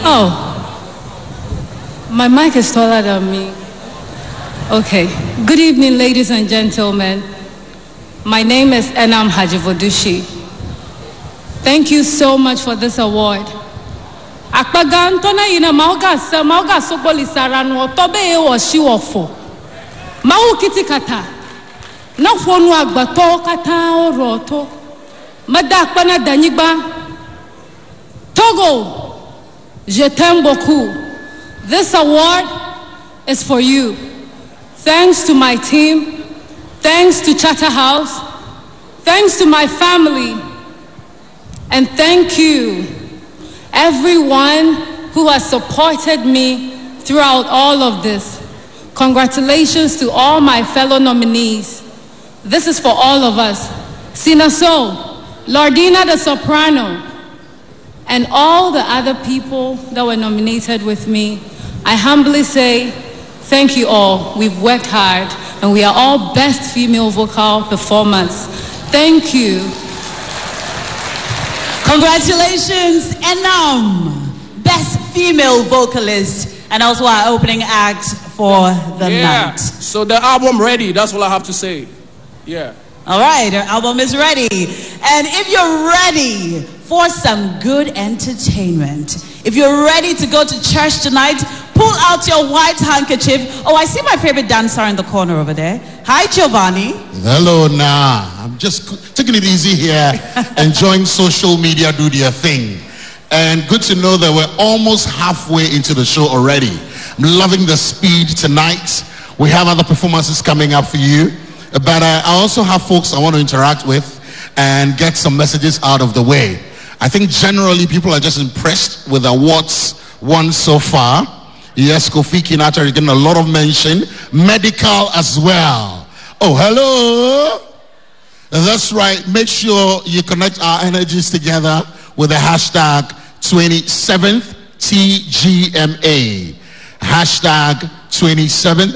Oh, my mic is taller than me. Okay. Good evening, ladies and gentlemen. My name is Enam Hajivodushi. Thank you so much for this award. Akpagantona ina mauga soboli saranu otobe e woshi wofo. Mau kiti kata. Na fonu agbato kata oroto. Madakpana danigba. Togo. Je t'aime beaucoup. This award is for you. Thanks to my team. Thanks to Charterhouse. Thanks to my family. And thank you, everyone who has supported me throughout all of this. Congratulations to all my fellow nominees. This is for all of us. Sinaso, Lardina the soprano, and all the other people that were nominated with me. I humbly say, thank you all. We've worked hard, and we are all best female vocal performers. Thank you. Congratulations, Enam, best female vocalist, and also our opening act for the night. So the album ready, that's all I have to say. Yeah. All right, our album is ready. And if you're ready for some good entertainment, if you're ready to go to church tonight, pull out your white handkerchief. Oh, I see my favorite dancer in the corner over there. Hi, Giovanni. Hello, nah. I'm just taking it easy here, enjoying social media, do their thing. And good to know that we're almost halfway into the show already. I'm loving the speed tonight. We have other performances coming up for you. But I also have folks I want to interact with and get some messages out of the way. I think generally people are just impressed with awards won so far. Yes, Kofi Kinata is getting a lot of mention. Medical as well. Oh, hello. That's right. Make sure you connect our energies together with the hashtag 27th TGMA. Hashtag 27th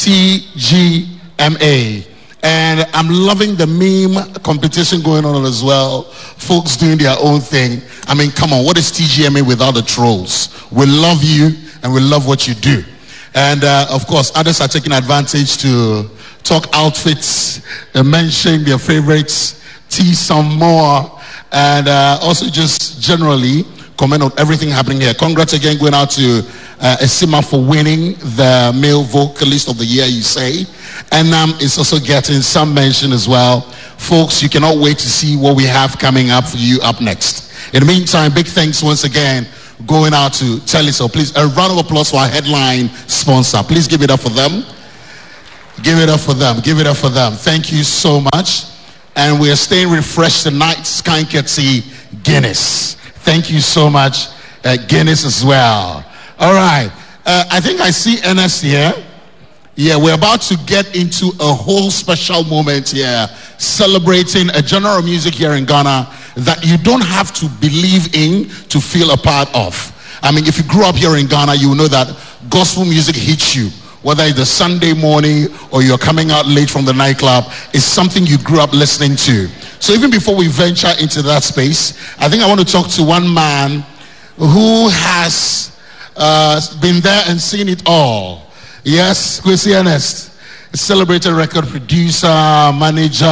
TGMA. And I'm loving the meme competition going on as well. Folks doing their own thing. I mean, come on, what is TGMA without the trolls? We love you and we love what you do. And of course, others are taking advantage to talk outfits, mention their favorites, tease some more, and also just generally comment on everything happening here. Congrats again going out to Esima for winning the male vocalist of the year, you say. And is also getting some mention as well. Folks, you cannot wait to see what we have coming up for you up next. In the meantime, big thanks once again going out to Teleso. Please, a round of applause for our headline sponsor. Please give it up for them. Give it up for them. Give it up for them. Thank you so much. And we are staying refreshed tonight. Skanketsi Guinness. Thank you so much, Guinness as well. All right. I think I see Ernest here. Yeah, we're about to get into a whole special moment here, celebrating a genre of music here in Ghana that you don't have to believe in to feel a part of. I mean, if you grew up here in Ghana, you know that gospel music hits you. Whether it's a Sunday morning or you're coming out late from the nightclub, it's something you grew up listening to. So even before we venture into that space, I think I want to talk to one man who has been there and seen it all. Yes, Kwesi Ernest, a celebrated record producer, manager.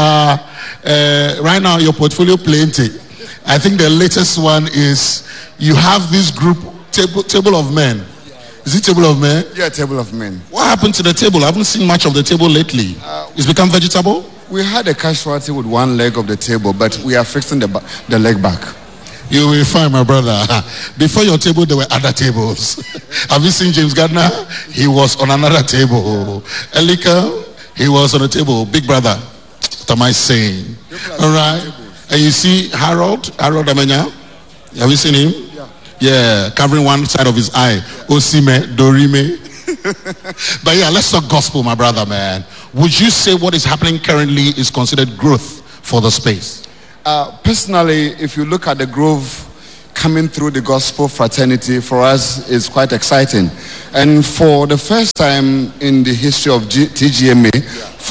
Right now, your portfolio plenty. I think the latest one is you have this group, Table of Men. Is it Table of Men? Yeah, Table of Men. What happened to the table? I haven't seen much of the table lately. It's become vegetable? We had a casualty with one leg of the table, but we are fixing the leg back. You will be fine, my brother. Before your table, there were other tables. Have you seen James Gardner? He was on another table. Elika, he was on a table. Big brother. What am I saying? All right. And you see Harold Amenya? Have you seen him? Yeah, covering one side of his eye. Osime, Dorime. But yeah, let's talk gospel, my brother, man. Would you say what is happening currently is considered growth for the space? Personally, if you look at the growth coming through the gospel fraternity, for us, it's quite exciting. And for the first time in the history of TGMA, for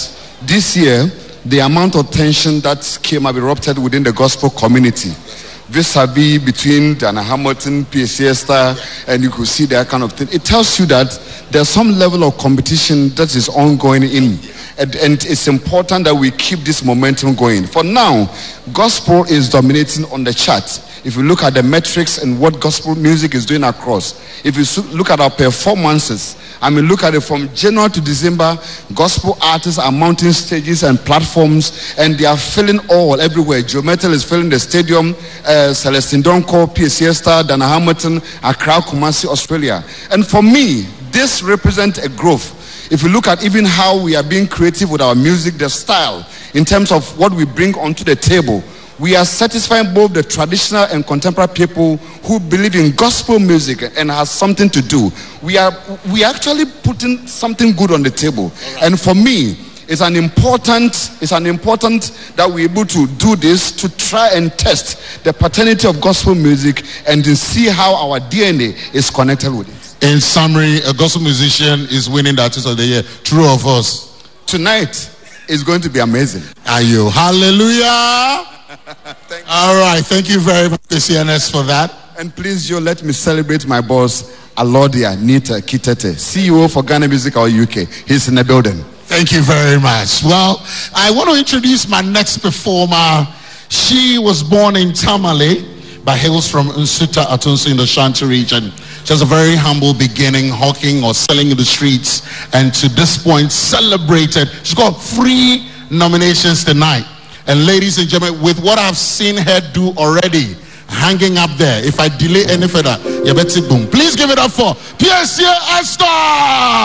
this year, the amount of tension that came up erupted within the gospel community. vis-a-vis between Dana Hamilton, PSC Esther, and you could see that kind of thing. It tells you that there's some level of competition that is ongoing in. And it's important that we keep this momentum going. For now, gospel is dominating on the charts. If you look at the metrics and what gospel music is doing across, if you look at our performances, look at it from January to December, gospel artists are mounting stages and platforms, and they are filling all everywhere. Joe Metal is filling the stadium, Celestine Donko, PSC Esther, Dana Hamilton, Accra, Kumasi, Australia. And for me, this represents a growth. If you look at even how we are being creative with our music, the style, in terms of what we bring onto the table, we are satisfying both the traditional and contemporary people who believe in gospel music and has something to do. We are actually putting something good on the table. Right. And for me, it's an important that we're able to do this, to try and test the paternity of gospel music and to see how our DNA is connected with it. In summary, a gospel musician is winning the Artist of the Year. True of us. Tonight is going to be amazing. Are you? Hallelujah. Thank you. All right. Thank you very much, CNS, for that. And please, Joe, let me celebrate my boss, Alodia Nita Kitete, CEO for Ghana Music or UK. He's in the building. Thank you very much. Well, I want to introduce my next performer. She was born in Tamale, but hails from Nsuta Atunsu in the Shanti region. She has a very humble beginning, hawking or selling in the streets, and to this point celebrated. She's got 3 nominations tonight. And ladies and gentlemen, with what I've seen her do already, hanging up there, if I delay any further, you better boom. Please give it up for PSC Esther!